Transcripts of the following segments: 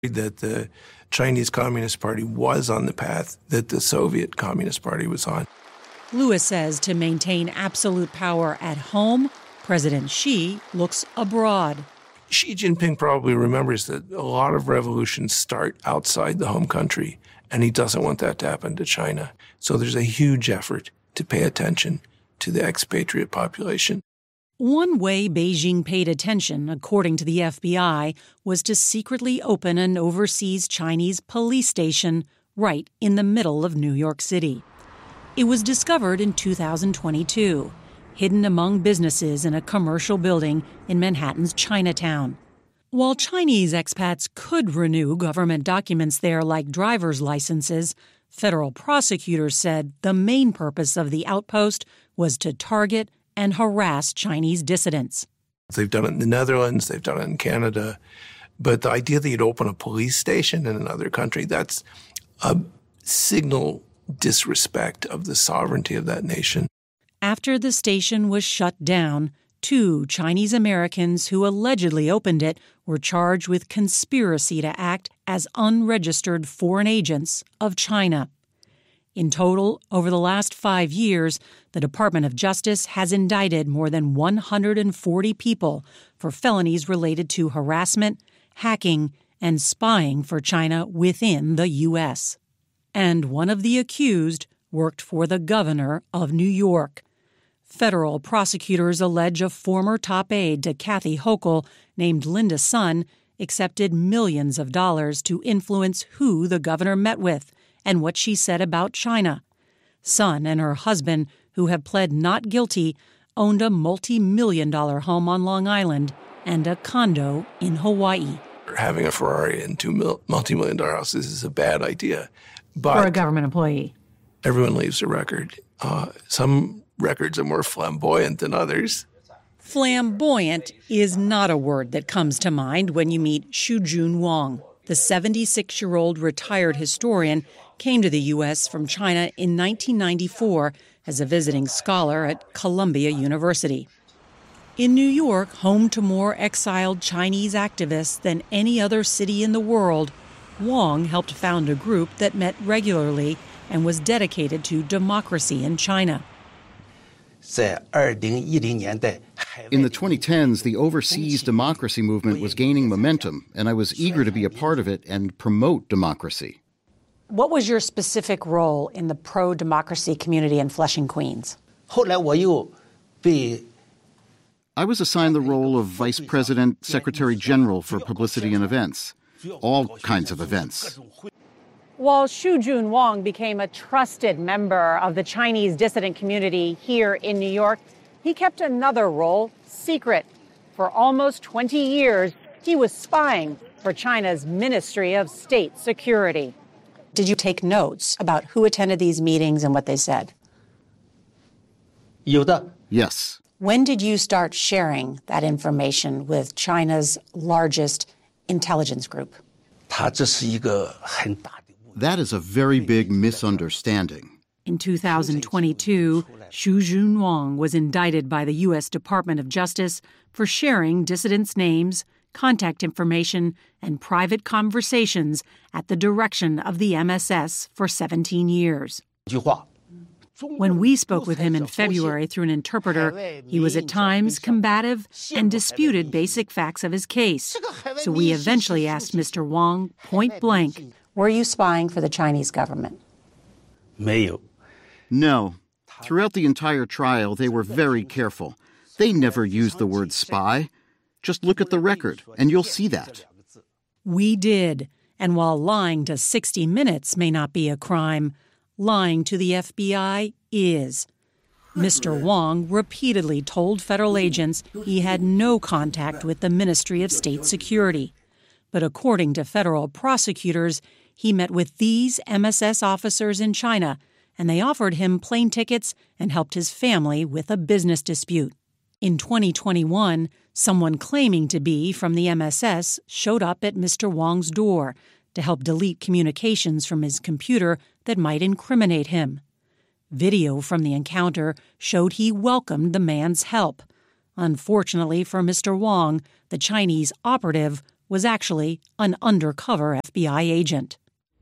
that the Chinese Communist Party was on the path that the Soviet Communist Party was on. Lewis says to maintain absolute power at home, President Xi looks abroad. Xi Jinping probably remembers that a lot of revolutions start outside the home country, and he doesn't want that to happen to China. So there's a huge effort to pay attention to the expatriate population. One way Beijing paid attention, according to the FBI, was to secretly open an overseas Chinese police station right in the middle of New York City. It was discovered in 2022, hidden among businesses in a commercial building in Manhattan's Chinatown. While Chinese expats could renew government documents there like driver's licenses, federal prosecutors said the main purpose of the outpost was to target and harass Chinese dissidents. They've done it in the Netherlands, they've done it in Canada, but the idea that you'd open a police station in another country, that's a signal disrespect of the sovereignty of that nation. After the station was shut down, 2 Chinese Americans who allegedly opened it were charged with conspiracy to act as unregistered foreign agents of China. In total, over the last 5 years, the Department of Justice has indicted more than 140 people for felonies related to harassment, hacking, and spying for China within the U.S. And one of the accused worked for the governor of New York. Federal prosecutors allege a former top aide to Kathy Hochul named Linda Sun accepted millions of dollars to influence who the governor met with and what she said about China. Sun and her husband, who have pled not guilty, owned a multi-million-dollar home on Long Island and a condo in Hawaii. Having a Ferrari and 2 multi-million-dollar houses is a bad idea. But for a government employee. Everyone leaves a record. Some records are more flamboyant than others. Flamboyant is not a word that comes to mind when you meet Shujun Wang. The 76-year-old retired historian came to the U.S. from China in 1994 as a visiting scholar at Columbia University. In New York, home to more exiled Chinese activists than any other city in the world, Wang helped found a group that met regularly and was dedicated to democracy in China. In the 2010s, the overseas democracy movement was gaining momentum, and I was eager to be a part of it and promote democracy. What was your specific role in the pro-democracy community in Flushing, Queens? I was assigned the role of Vice President, Secretary General for Publicity and Events. All kinds of events. While Shujun Wang became a trusted member of the Chinese dissident community here in New York, he kept another role secret. For almost 20 years, he was spying for China's Ministry of State Security. Did you take notes about who attended these meetings and what they said? Yes. When did you start sharing that information with China's largest intelligence group? That is a very big misunderstanding. In 2022, Shujun Wang was indicted by the U.S. Department of Justice for sharing dissidents' names, contact information, and private conversations at the direction of the MSS for 17 years. When we spoke with him in February through an interpreter, he was at times combative and disputed basic facts of his case. So we eventually asked Mr. Wang point blank, were you spying for the Chinese government? No. Throughout the entire trial, they were very careful. They never used the word spy. Just look at the record, and you'll see that. We did. And while lying to 60 Minutes may not be a crime, lying to the FBI is. Mr. Wang repeatedly told federal agents he had no contact with the Ministry of State Security. But according to federal prosecutors, he met with these MSS officers in China, and they offered him plane tickets and helped his family with a business dispute. In 2021, someone claiming to be from the MSS showed up at Mr. Wang's door to help delete communications from his computer that might incriminate him. Video from the encounter showed he welcomed the man's help. Unfortunately for Mr. Wang, the Chinese operative was actually an undercover FBI agent.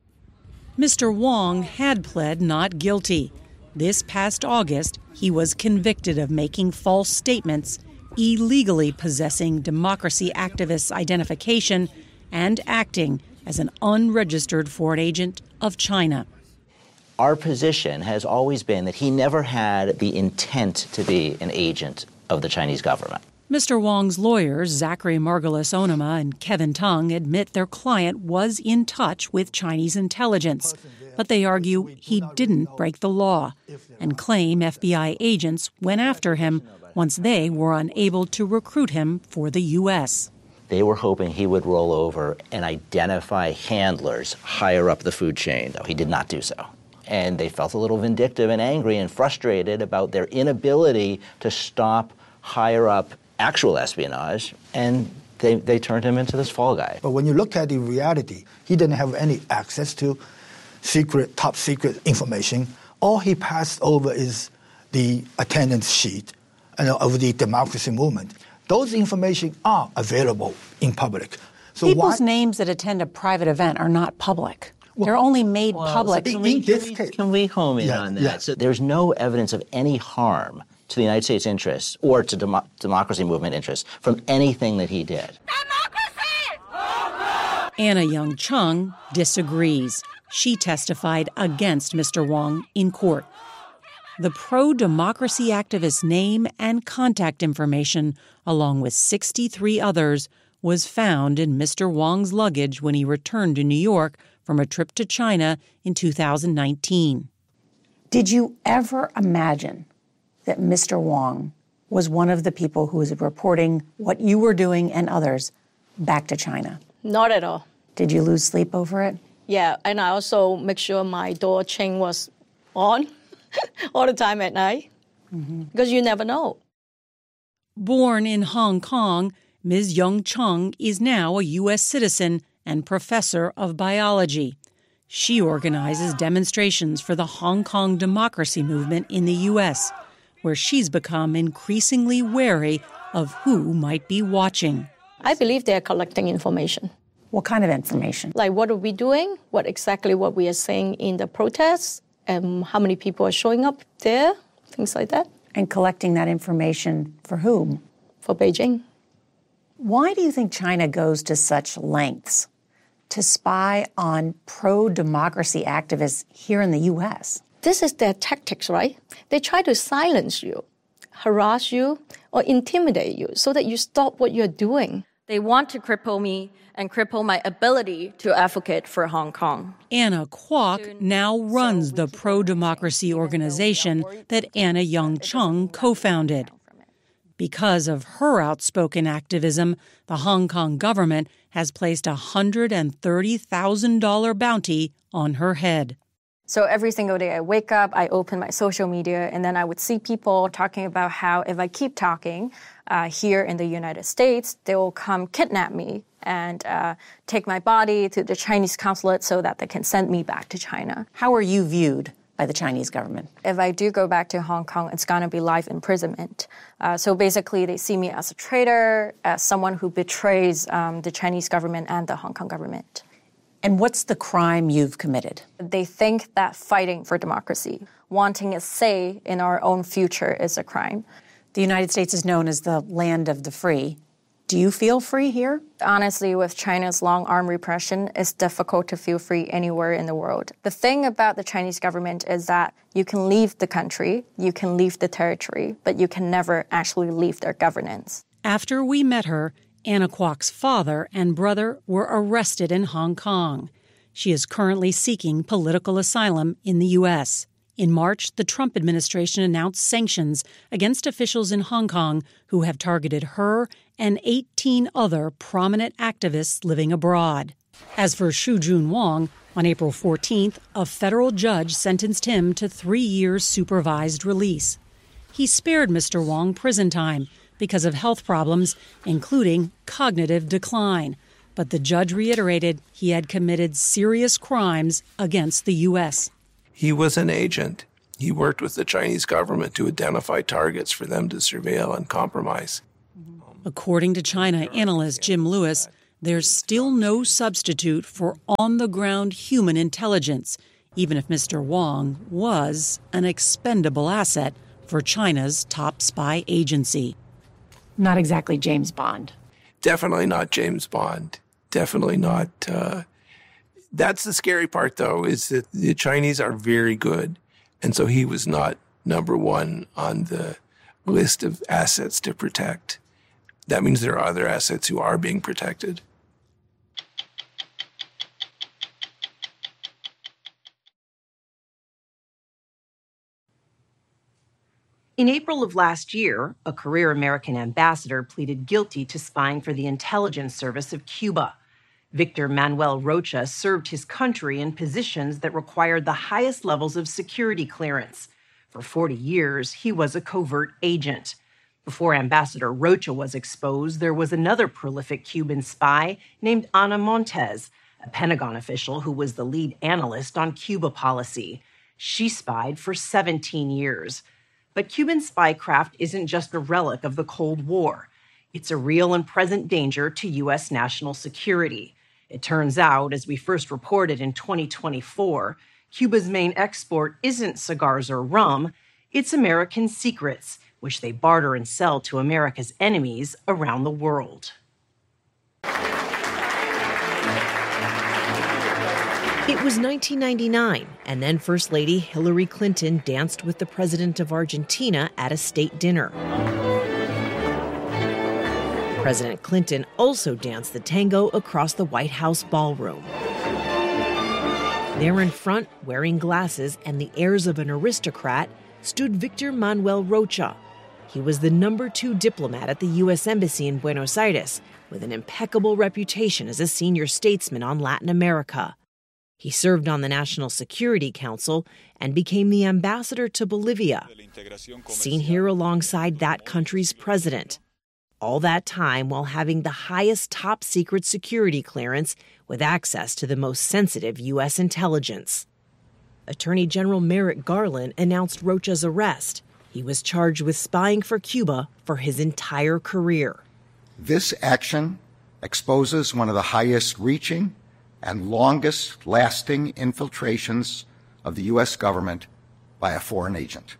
Mr. Wong had pled not guilty. This past August, he was convicted of making false statements, illegally possessing democracy activists' identification, and acting as an unregistered foreign agent of China. Our position has always been that he never had the intent to be an agent of the Chinese government. Mr. Wong's lawyers, Zachary Margulis Onama and Kevin Tung, admit their client was in touch with Chinese intelligence, but they argue he didn't break the law and claim FBI agents went after him once they were unable to recruit him for the U.S. They were hoping he would roll over and identify handlers higher up the food chain, though he did not do so. And they felt a little vindictive and angry and frustrated about their inability to stop higher up actual espionage, and they turned him into this fall guy. But when you look at the reality, he didn't have any access to top secret information. All he passed over is the attendance sheet of the democracy movement. Those information are available in public. So people's names that attend a private event are not public. They're only made public. Can we home in on that? Yeah. So there's no evidence of any harm to the United States interests or to democracy movement interests from anything that he did. Democracy! Anna Young Chung disagrees. She testified against Mr. Wong in court. The pro-democracy activist's name and contact information, along with 63 others, was found in Mr. Wong's luggage when he returned to New York from a trip to China in 2019. Did you ever imagine that Mr. Wong was one of the people who was reporting what you were doing and others back to China? Not at all. Did you lose sleep over it? Yeah, and I also make sure my door chain was on all the time at night, because you never know. Born in Hong Kong, Ms. Young Chung is now a U.S. citizen and professor of biology. She organizes demonstrations for the Hong Kong democracy movement in the U.S., where she's become increasingly wary of who might be watching. I believe they're collecting information. What kind of information? Like, what are we doing? What we are saying in the protests? And how many people are showing up there? Things like that. And collecting that information for whom? For Beijing. Why do you think China goes to such lengths to spy on pro-democracy activists here in the U.S.? This is their tactics, right? They try to silence you, harass you, or intimidate you so that you stop what you're doing. They want to cripple me and cripple my ability to advocate for Hong Kong. Anna Kwok now runs the pro-democracy organization that Anna Young Chung co-founded. Because of her outspoken activism, the Hong Kong government has placed a $130,000 bounty on her head. So every single day I wake up, I open my social media, and then I would see people talking about how if I keep talking here in the United States, they will come kidnap me and take my body to the Chinese consulate so that they can send me back to China. How are you viewed by the Chinese government? If I do go back to Hong Kong, it's going to be life imprisonment. So basically, they see me as a traitor, as someone who betrays the Chinese government and the Hong Kong government. And what's the crime you've committed? They think that fighting for democracy, wanting a say in our own future is a crime. The United States is known as the land of the free. Do you feel free here? Honestly, with China's long-arm repression, it's difficult to feel free anywhere in the world. The thing about the Chinese government is that you can leave the country, you can leave the territory, but you can never actually leave their governance. After we met her, Anna Kwok's father and brother were arrested in Hong Kong. She is currently seeking political asylum in the U.S. In March, the Trump administration announced sanctions against officials in Hong Kong who have targeted her and 18 other prominent activists living abroad. As for Xu Jun Wang, on April 14th, a federal judge sentenced him to 3 years supervised release. He spared Mr. Wang prison time because of health problems, including cognitive decline. But the judge reiterated he had committed serious crimes against the U.S. He was an agent. He worked with the Chinese government to identify targets for them to surveil and compromise. According to China analyst Jim Lewis, there's still no substitute for on-the-ground human intelligence, even if Mr. Wang was an expendable asset for China's top spy agency. Not exactly James Bond. Definitely not James Bond. Definitely not. That's the scary part, though, is that the Chinese are very good. And so he was not number one on the list of assets to protect. That means there are other assets who are being protected. In April of last year, a career American ambassador pleaded guilty to spying for the intelligence service of Cuba. Victor Manuel Rocha served his country in positions that required the highest levels of security clearance. For 40 years, he was a covert agent. Before Ambassador Rocha was exposed, there was another prolific Cuban spy named Ana Montes, a Pentagon official who was the lead analyst on Cuba policy. She spied for 17 years. But Cuban spycraft isn't just a relic of the Cold War. It's a real and present danger to U.S. national security. It turns out, as we first reported in 2024, Cuba's main export isn't cigars or rum, it's American secrets, which they barter and sell to America's enemies around the world. It was 1999, and then First Lady Hillary Clinton danced with the president of Argentina at a state dinner. President Clinton also danced the tango across the White House ballroom. There in front, wearing glasses and the airs of an aristocrat, stood Victor Manuel Rocha. He was the number 2 diplomat at the U.S. Embassy in Buenos Aires, with an impeccable reputation as a senior statesman on Latin America. He served on the National Security Council and became the ambassador to Bolivia, seen here alongside that country's president. All that time while having the highest top-secret security clearance with access to the most sensitive U.S. intelligence. Attorney General Merrick Garland announced Rocha's arrest. He was charged with spying for Cuba for his entire career. This action exposes one of the highest-reaching and longest-lasting infiltrations of the U.S. government by a foreign agent.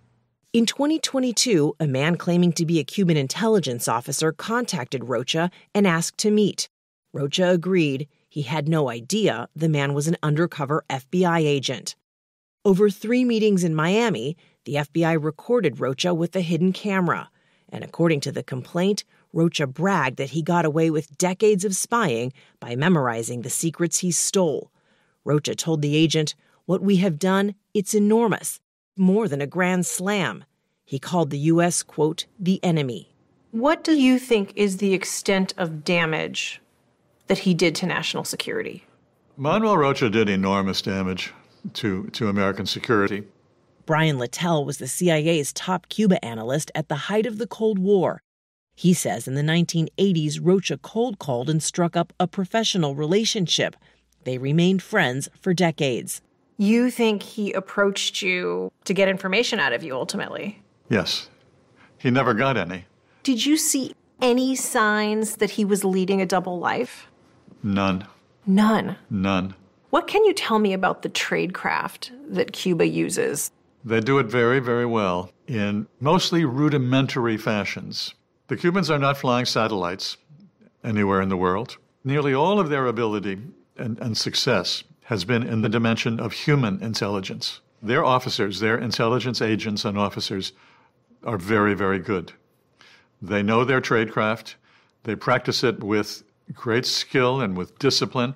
In 2022, a man claiming to be a Cuban intelligence officer contacted Rocha and asked to meet. Rocha agreed. He had no idea the man was an undercover FBI agent. Over 3 meetings in Miami, the FBI recorded Rocha with a hidden camera. And according to the complaint, Rocha bragged that he got away with decades of spying by memorizing the secrets he stole. Rocha told the agent, "What we have done, it's enormous, more than a grand slam." He called the U.S., quote, the enemy. What do you think is the extent of damage that he did to national security? Manuel Rocha did enormous damage to American security. Brian Littell was the CIA's top Cuba analyst at the height of the Cold War. He says in the 1980s, Rocha cold called and struck up a professional relationship. They remained friends for decades. You think he approached you to get information out of you ultimately? Yes. He never got any. Did you see any signs that he was leading a double life? None. None? None. What can you tell me about the tradecraft that Cuba uses? They do it very, very well in mostly rudimentary fashions. The Cubans are not flying satellites anywhere in the world. Nearly all of their ability and success has been in the dimension of human intelligence. Their officers, their intelligence agents and officers are very, very good. They know their tradecraft. They practice it with great skill and with discipline.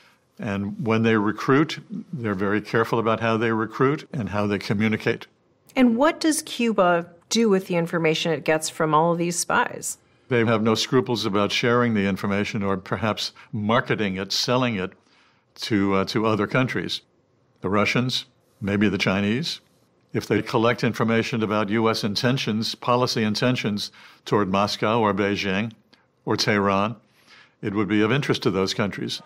And when they recruit, they're very careful about how they recruit and how they communicate. And what does Cuba do with the information it gets from all of these spies? They have no scruples about sharing the information or perhaps marketing it, selling it to other countries. The Russians, maybe the Chinese. If they collect information about U.S. intentions, policy intentions toward Moscow or Beijing or Tehran, it would be of interest to those countries.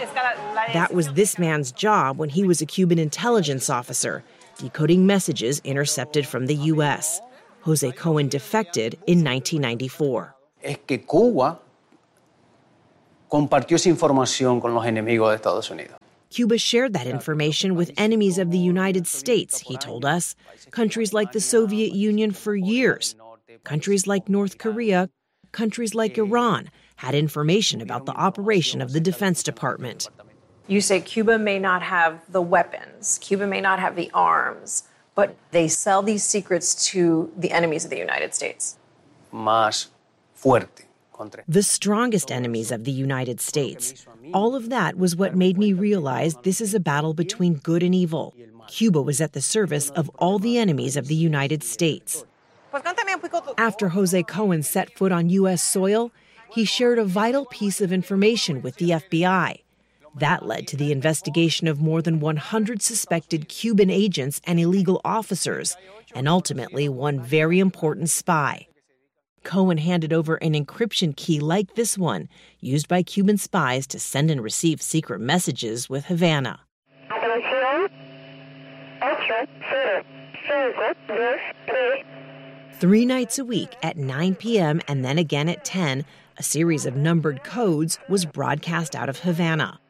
That was this man's job when he was a Cuban intelligence officer, decoding messages intercepted from the U.S. Jose Cohen defected in 1994. compartió esa información con los enemigos de Estados Unidos. Cuba shared that information with enemies of the United States, he told us. Countries like the Soviet Union for years. Countries like North Korea, countries like Iran had information about the operation of the Defense Department. You say Cuba may not have the weapons, Cuba may not have the arms, but they sell these secrets to the enemies of the United States. Más fuerte. The strongest enemies of the United States. All of that was what made me realize this is a battle between good and evil. Cuba was at the service of all the enemies of the United States. After Jose Cohen set foot on U.S. soil, he shared a vital piece of information with the FBI. That led to the investigation of more than 100 suspected Cuban agents and illegal officers, and ultimately one very important spy. Cohen handed over an encryption key like this one, used by Cuban spies to send and receive secret messages with Havana. 3 nights a week at 9 p.m. and then again at 10, a series of numbered codes was broadcast out of Havana.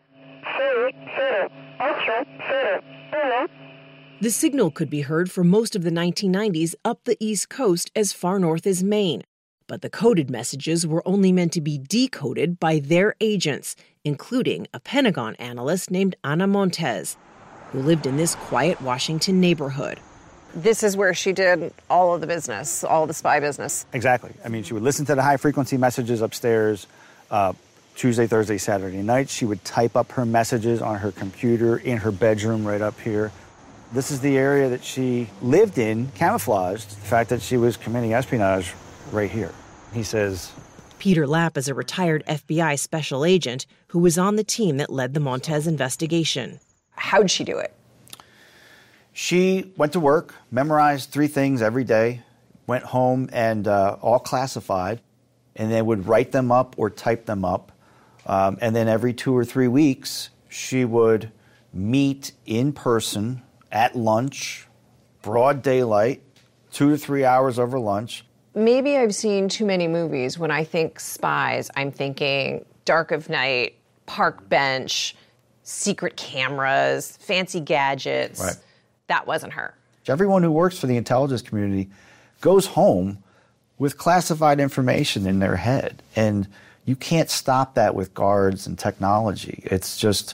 The signal could be heard for most of the 1990s up the East Coast as far north as Maine. But the coded messages were only meant to be decoded by their agents, including a Pentagon analyst named Ana Montes, who lived in this quiet Washington neighborhood. This is where she did all of the business, all of the spy business. Exactly. I mean, she would listen to the high-frequency messages upstairs Tuesday, Thursday, Saturday nights. She would type up her messages on her computer in her bedroom right up here. This is the area that she lived in, camouflaged, the fact that she was committing espionage right here. He says, Peter Lapp is a retired FBI special agent who was on the team that led the Montes investigation. How'd she do it? She went to work, memorized 3 things every day, went home and all classified, and then would write them up or type them up. And then every 2 or 3 weeks, she would meet in person at lunch, broad daylight, 2 to 3 hours over lunch. Maybe I've seen too many movies. When I think spies, I'm thinking Dark of Night, Park Bench, secret cameras, fancy gadgets. Right. That wasn't her. Everyone who works for the intelligence community goes home with classified information in their head. And you can't stop that with guards and technology. It's just,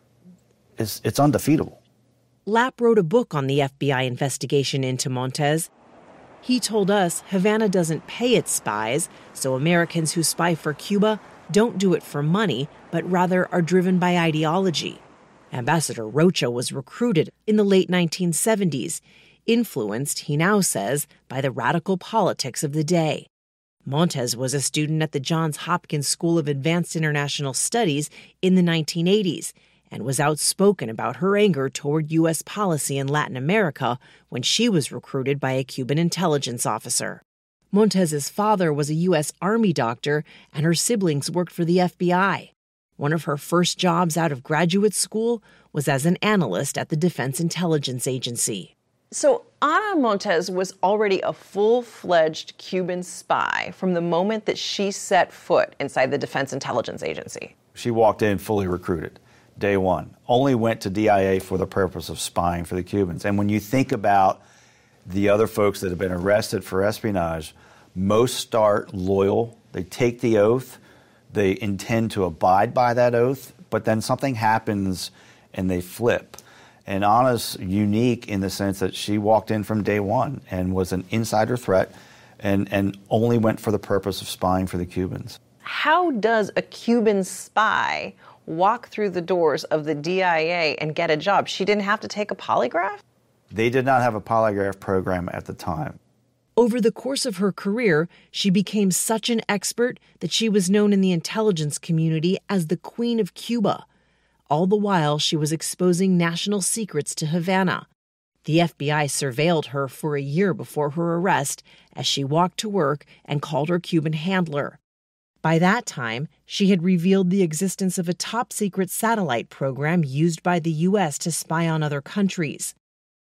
it's undefeatable. Lapp wrote a book on the FBI investigation into Montes. He told us Havana doesn't pay its spies, so Americans who spy for Cuba don't do it for money, but rather are driven by ideology. Ambassador Rocha was recruited in the late 1970s, influenced, he now says, by the radical politics of the day. Montes was a student at the Johns Hopkins School of Advanced International Studies in the 1980s and was outspoken about her anger toward U.S. policy in Latin America when she was recruited by a Cuban intelligence officer. Montes's father was a U.S. Army doctor, and her siblings worked for the FBI. One of her first jobs out of graduate school was as an analyst at the Defense Intelligence Agency. So Ana Montes was already a full-fledged Cuban spy from the moment that she set foot inside the Defense Intelligence Agency. She walked in fully recruited, day one. Only went to DIA for the purpose of spying for the Cubans. And when you think about the other folks that have been arrested for espionage, most start loyal. They take the oath. They intend to abide by that oath, but then something happens and they flip. And Ana's unique in the sense that she walked in from day one and was an insider threat and only went for the purpose of spying for the Cubans. How does a Cuban spy walk through the doors of the DIA and get a job? She didn't have to take a polygraph? They did not have a polygraph program at the time. Over the course of her career, she became such an expert that she was known in the intelligence community as the Queen of Cuba. All the while, she was exposing national secrets to Havana. The FBI surveilled her for a year before her arrest as she walked to work and called her Cuban handler. By that time, she had revealed the existence of a top-secret satellite program used by the U.S. to spy on other countries.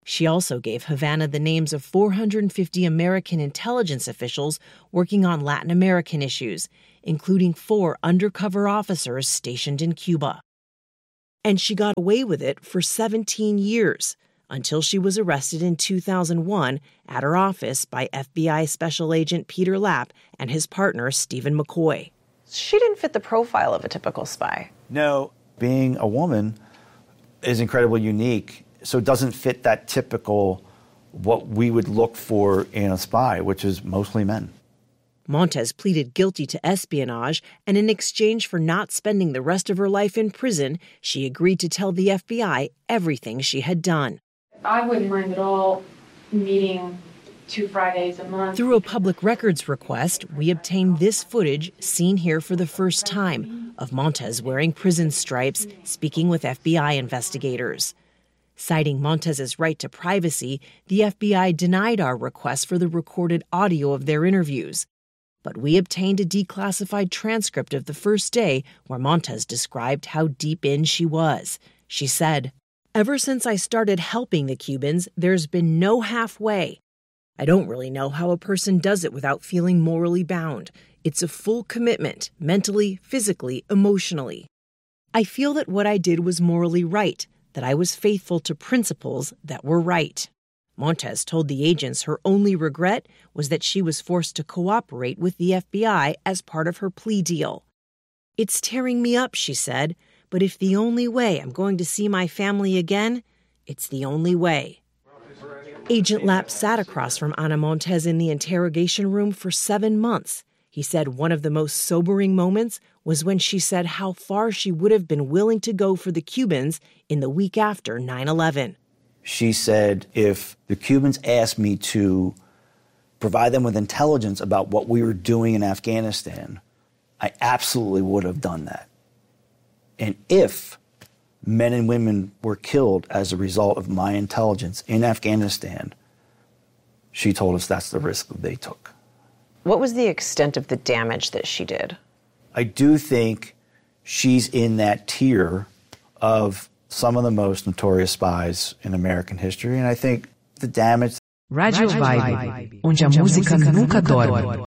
She also gave Havana the names of 450 American intelligence officials working on Latin American issues, including 4 undercover officers stationed in Cuba. And she got away with it for 17 years, until she was arrested in 2001 at her office by FBI Special Agent Peter Lapp and his partner Stephen McCoy. She didn't fit the profile of a typical spy. No, being a woman is incredibly unique, so it doesn't fit that typical what we would look for in a spy, which is mostly men. Montes pleaded guilty to espionage, and in exchange for not spending the rest of her life in prison, she agreed to tell the FBI everything she had done. I wouldn't mind at all meeting 2 Fridays a month. Through a public records request, we obtained this footage, seen here for the first time, of Montes wearing prison stripes, speaking with FBI investigators. Citing Montez's right to privacy, the FBI denied our request for the recorded audio of their interviews. But we obtained a declassified transcript of the first day where Montes described how deep in she was. She said, "Ever since I started helping the Cubans, there's been no halfway. I don't really know how a person does it without feeling morally bound. It's a full commitment, mentally, physically, emotionally. I feel that what I did was morally right, that I was faithful to principles that were right." Montes told the agents her only regret was that she was forced to cooperate with the FBI as part of her plea deal. "It's tearing me up," she said, "but if the only way I'm going to see my family again, it's the only way." Agent Lapp sat across from Ana Montes in the interrogation room for 7 months. He said one of the most sobering moments was when she said how far she would have been willing to go for the Cubans in the week after 9/11. She said, if the Cubans asked me to provide them with intelligence about what we were doing in Afghanistan, I absolutely would have done that. And if men and women were killed as a result of my intelligence in Afghanistan, she told us that's the risk that they took. What was the extent of the damage that she did? I do think she's in that tier of some of the most notorious spies in American history, and I think the damage... Rádio Vibe, onde a música nunca dorme.